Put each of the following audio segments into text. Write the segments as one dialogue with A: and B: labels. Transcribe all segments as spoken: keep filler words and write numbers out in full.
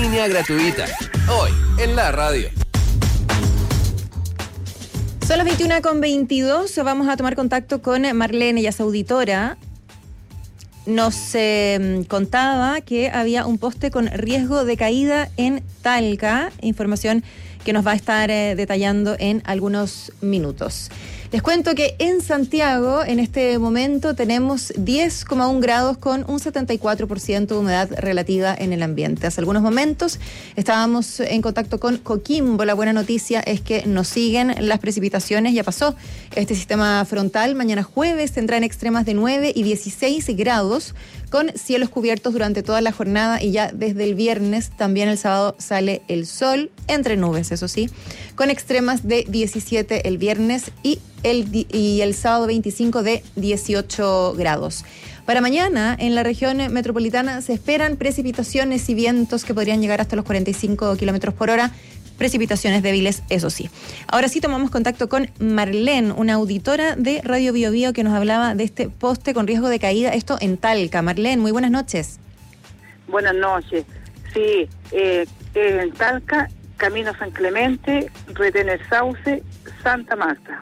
A: línea gratuita. Hoy, en la radio.
B: Son las veintiuna con veintidós. Vamos a tomar contacto con Marlene, ella es auditora. Nos eh, contaba que había un poste con riesgo de caída en Talca. Información que nos va a estar eh, detallando en algunos minutos. Les cuento que en Santiago, en este momento, tenemos diez coma uno grados con un setenta y cuatro por ciento de humedad relativa en el ambiente. Hace algunos momentos estábamos en contacto con Coquimbo. La buena noticia es que nos siguen las precipitaciones. Ya pasó este sistema frontal. Mañana jueves tendrán extremas de nueve y dieciséis grados, con cielos cubiertos durante toda la jornada, y ya desde el viernes, también el sábado, sale el sol, entre nubes, eso sí, con extremas de diecisiete el viernes y el, y el sábado veinticinco de dieciocho grados. Para mañana, en la región metropolitana, se esperan precipitaciones y vientos que podrían llegar hasta los cuarenta y cinco kilómetros por hora. Precipitaciones débiles, eso sí. Ahora sí tomamos contacto con Marlene, una auditora de Radio Bio Bio, que nos hablaba de este poste con riesgo de caída, esto en Talca. Marlene, muy buenas noches.
C: Buenas noches. Sí, eh, en Talca, Camino San Clemente, Retén el Sauce, Santa Marta.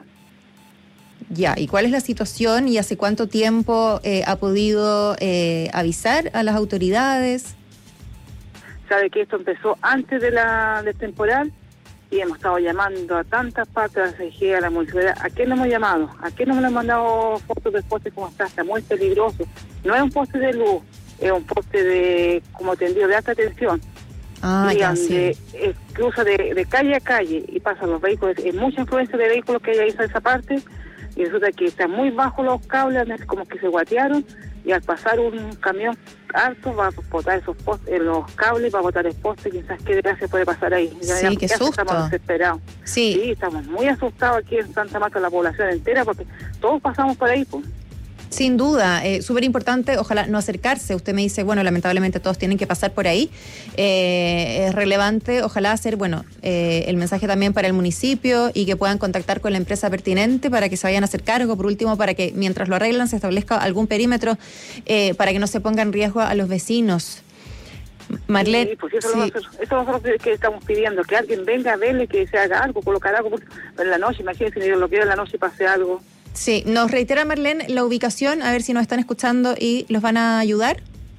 B: Ya, ¿y cuál es la situación y hace cuánto tiempo eh, ha podido eh, avisar a las autoridades?
C: Sabe que esto empezó antes de la del temporal y hemos estado llamando a tantas partes, a la C G, a la municipalidad. ¿A qué no hemos llamado? ¿A qué no me han mandado fotos del poste como está? Está muy peligroso. No es un poste de luz, es un poste de como tendido de alta tensión.
B: Ah,
C: y
B: ya,
C: donde
B: sí.
C: es, cruza de, de calle a calle y pasan los vehículos. Hay mucha influencia de vehículos que hay ahí en esa parte y resulta que están muy bajos los cables, como que se guatearon, y al pasar un camión alto va a botar esos postes, los cables, va a botar el poste, quizás qué desgracia puede pasar ahí.
B: Ya, sí, ya, qué susto.
C: Estamos desesperados.
B: Sí.
C: Sí, estamos muy asustados aquí en Santa Marta, la población entera, porque todos pasamos por ahí, pues.
B: Sin duda, eh, súper importante, ojalá no acercarse. Usted me dice, bueno, lamentablemente todos tienen que pasar por ahí. Eh, es relevante, ojalá hacer, bueno, eh, el mensaje también para el municipio y que puedan contactar con la empresa pertinente para que se vayan a hacer cargo. Por último, para que mientras lo arreglan se establezca algún perímetro eh, para que no se ponga en riesgo a los vecinos. Marlene,
C: sí, pues eso,
B: sí.
C: es lo, eso es lo que estamos pidiendo, que alguien venga a verle, que se haga algo, colocar algo en la noche. Imagínense, si lo quiero en la noche y pase algo.
B: Sí, nos reitera Marlene la ubicación, a ver si nos están escuchando y los van a ayudar.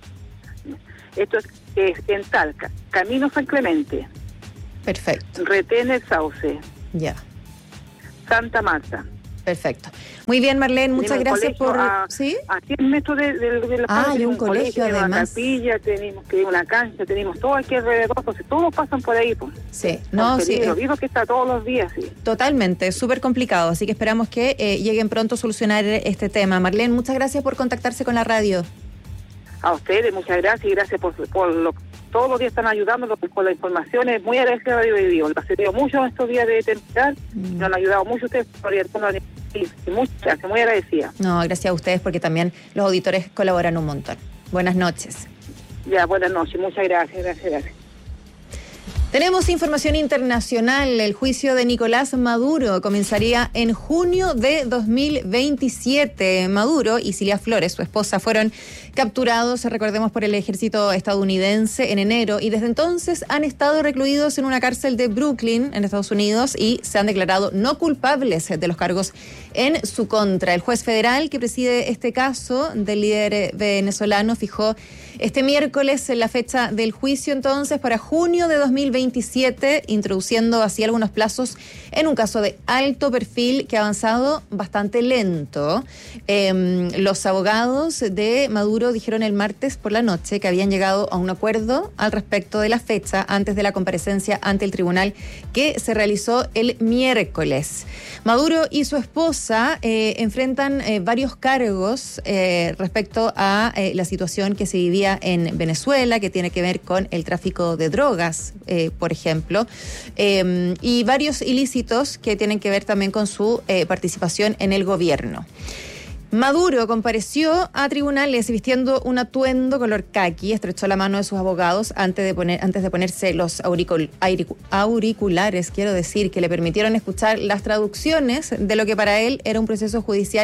C: Esto es, es en Talca, Camino San Clemente.
B: Perfecto.
C: Retén el Sauce.
B: Ya.
C: Santa Marta.
B: Perfecto. Muy bien, Marlene, muchas gracias por...
C: A,
B: ¿Sí?
C: A cien metros de, de, de la
B: Ah, hay un,
C: un
B: colegio,
C: colegio,
B: además.
C: Una capilla, tenemos que una cancha, tenemos todo aquí alrededor, entonces todos pasan por ahí, pues.
B: Sí, no, sí.
C: Lo vivo que está todos los días, sí.
B: Totalmente, súper complicado, así que esperamos que eh, lleguen pronto a solucionar este tema. Marlene, muchas gracias por contactarse con la radio.
C: A ustedes, muchas gracias y gracias por, por lo todos los días están ayudando con las informaciones. Muy agradecida a Radio Vivo. Lo ha mucho estos días de temporal, mm. nos han ayudado mucho ustedes por orientarnos. Y muchas gracias, muy agradecida.
B: No, gracias a ustedes porque también los auditores colaboran un montón. Buenas noches.
C: Ya, buenas noches, muchas gracias, gracias, gracias.
B: Tenemos información internacional. El juicio de Nicolás Maduro comenzaría en junio de dos mil veintisiete. Maduro y Cilia Flores, su esposa, fueron capturados, recordemos, por el ejército estadounidense en enero y desde entonces han estado recluidos en una cárcel de Brooklyn, en Estados Unidos, y se han declarado no culpables de los cargos en su contra. El juez federal que preside este caso del líder venezolano fijó este miércoles la fecha del juicio entonces para junio de dos mil veintisiete, introduciendo así algunos plazos en un caso de alto perfil que ha avanzado bastante lento. Eh, los abogados de Maduro dijeron el martes por la noche que habían llegado a un acuerdo al respecto de la fecha antes de la comparecencia ante el tribunal que se realizó el miércoles. Maduro y su esposa eh, enfrentan eh, varios cargos eh, respecto a eh, la situación que se vivía en Venezuela, que tiene que ver con el tráfico de drogas, eh, por ejemplo, eh, y varios ilícitos que tienen que ver también con su eh, participación en el gobierno. Maduro compareció a tribunales vistiendo un atuendo color caqui, estrechó la mano de sus abogados antes de poner, antes de ponerse los auricul, auriculares, quiero decir, que le permitieron escuchar las traducciones de lo que para él era un proceso judicial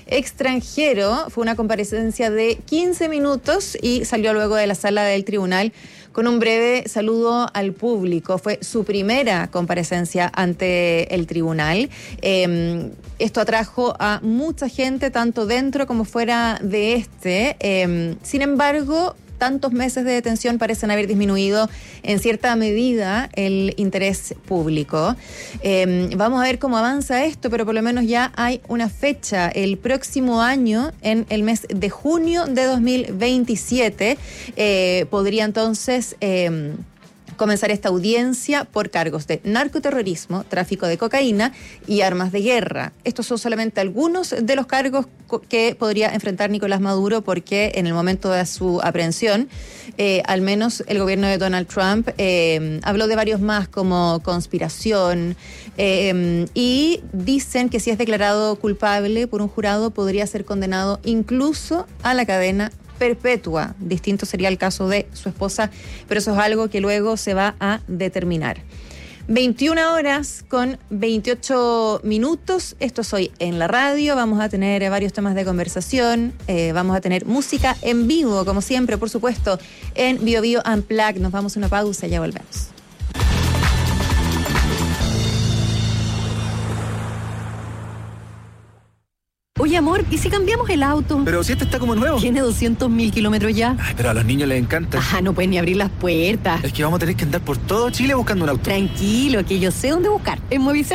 B: extranjero. Fue una comparecencia de quince minutos y salió luego de la sala del tribunal con un breve saludo al público. Fue su primera comparecencia ante el tribunal. Eh, esto atrajo a mucha gente, tanto dentro como fuera de este. Eh, sin embargo, tantos meses de detención parecen haber disminuido en cierta medida el interés público. Eh, vamos a ver cómo avanza esto, pero por lo menos ya hay una fecha. El próximo año, en el mes de junio de dos mil veintisiete, eh, podría entonces Eh, comenzar esta audiencia por cargos de narcoterrorismo, tráfico de cocaína y armas de guerra. Estos son solamente algunos de los cargos que podría enfrentar Nicolás Maduro, porque en el momento de su aprehensión, eh, al menos el gobierno de Donald Trump eh, habló de varios más, como conspiración, eh, y dicen que si es declarado culpable por un jurado podría ser condenado incluso a la cadena perpetua. Distinto sería el caso de su esposa, pero eso es algo que luego se va a determinar. veintiuna horas con veintiocho minutos. Esto es Hoy en la Radio. Vamos a tener varios temas de conversación. Eh, vamos a tener música en vivo, como siempre, por supuesto, en Bio Bio Unplugged. Nos vamos a una pausa y ya volvemos.
D: Oye, amor, ¿y si cambiamos el auto?
E: Pero si este está como nuevo.
D: Tiene doscientos mil kilómetros ya.
E: Ay, pero a los niños les encanta.
D: Ajá, no pueden ni abrir las puertas.
E: Es que vamos a tener que andar por todo Chile buscando un auto.
D: Tranquilo, que yo sé dónde buscar. En Movicentro